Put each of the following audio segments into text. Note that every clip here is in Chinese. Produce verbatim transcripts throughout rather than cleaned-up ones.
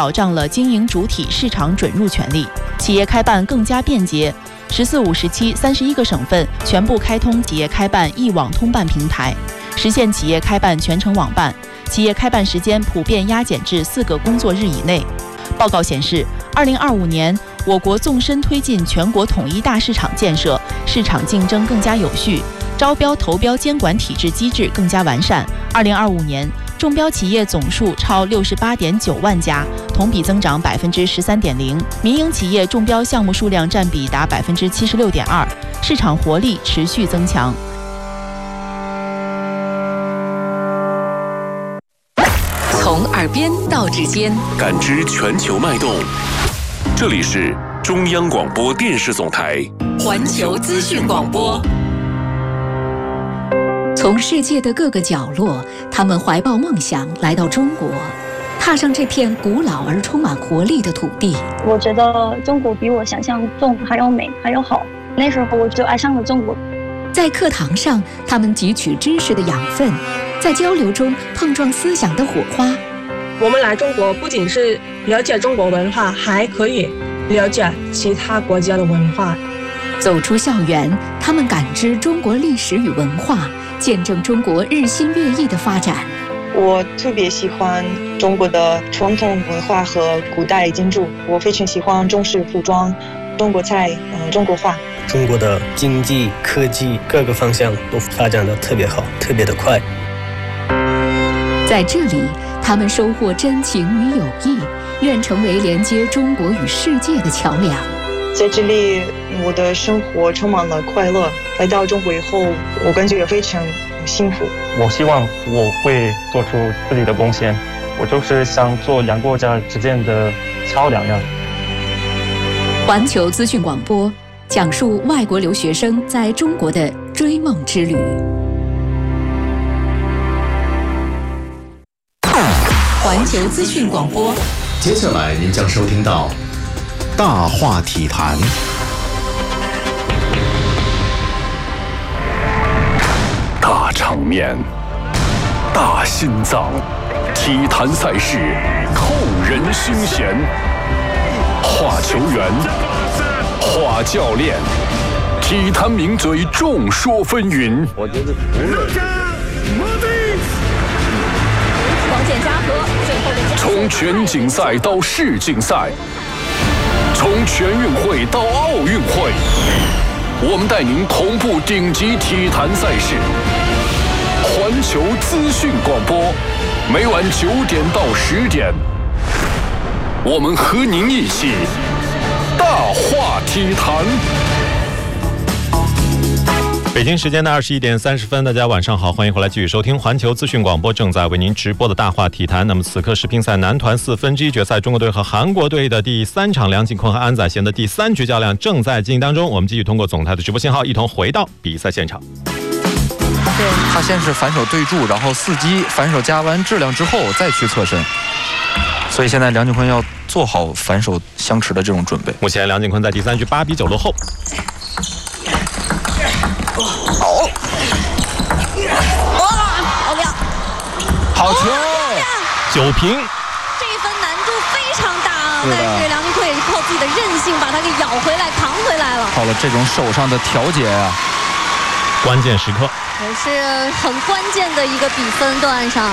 保障了经营主体市场准入权利，企业开办更加便捷。十四五时期，三十一个省份全部开通企业开办一网通办平台，实现企业开办全程网办，企业开办时间普遍压减至四个工作日以内。报告显示，二零二五年我国纵深推进全国统一大市场建设，市场竞争更加有序，招标投标监管体制机制更加完善。二零二五年中标企业总数超六十八点九万家，同比增长百分之十三点零，民营企业中标项目数量占比达百分之七十六点二，市场活力持续增强。 从耳边到指尖， 感知全球脉动。这里是中央广播电视总台环球资讯广播。从世界的各个角落，他们怀抱梦想来到中国，踏上这片古老而充满活力的土地。 我觉得中国比我想象中还要美，还要好。那时候我就爱上了中国。 在课堂上，他们汲取知识的养分，在交流中碰撞思想的火花。 我们来中国不仅是了解中国文化，还可以了解其他国家的文化。 走出校园，他们感知中国历史与文化，见证中国日新月异的发展。 我特别喜欢中国的传统文化和古代建筑，我非常喜欢中式服装、中国菜、呃、中国画。 中国的经济、科技各个方向都发展得特别好，特别的快。 在这里，他们收获真情与友谊，愿成为连接中国与世界的桥梁。 在这里，我的生活充满了快乐。来到中国以后，我感觉也非常幸福。 我希望我会做出自己的贡献，我就是想做两国家之间的桥梁呀。 环球资讯广播讲述外国留学生在中国的追梦之旅。环球资讯广播， 接下来您将收听到大话体坛。 大场面，大心脏，体坛赛事扣人心弦。话球员，话教练，体坛名嘴众说纷纭。 我觉得除了黄健嘉和最后的从全锦赛到世锦赛，从全运会到奥运会，我们带您同步顶级体坛赛事。环球资讯广播，每晚九点到十点，我们和您一起大话体坛。 北京时间的二十一点三十分，大家晚上好，欢迎回来继续收听环球资讯广播正在为您直播的大话体坛。那么此刻世乒赛男团四分之一决赛，中国队和韩国队的第三场，梁靖昆和安宰贤的第三局较量正在进行当中。我们继续通过总台的直播信号，一同回到比赛现场。 对，他先是反手对住，然后伺机反手加完质量之后再去侧身，所以现在梁靖昆要做好反手相持的这种准备。 目前梁靖昆在第三局八比九落后。 好， 漂亮， 好球， 九平。 这一分难度非常大啊，但是梁靖昆也是靠自己的韧性把它给咬回来、扛回来了。 到了这种手上的调节啊， 关键时刻也是很关键的一个比分段上。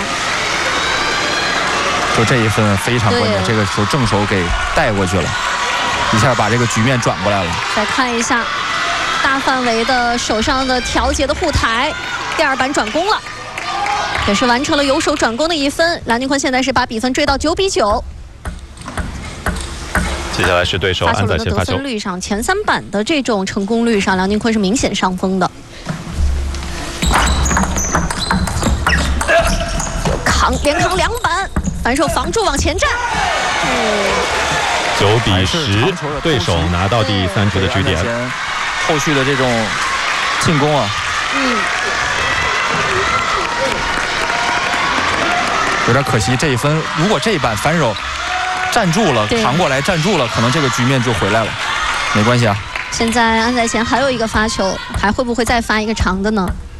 就这一分非常关键，这个球正手给带过去了，一下把这个局面转过来了。 再看一下。大范围的手上的调节的护台，第二板转攻了，也是完成了由手转攻的一分。梁靖昆现在是把比分追到九比九。 接下来是对手安宰贤发球。 得分率上，前三板的这种成功率上，梁靖昆是明显上风的。有扛，连扛两板，反手防住往前站。 九比十，对手拿到第三局的局点。 后续的这种进攻啊， 嗯， 有点可惜。这一分，如果这一板反手站住了，扛过来站住了，可能这个局面就回来了。没关系啊。 现在安宰贤还有一个发球，还会不会再发一个长的呢？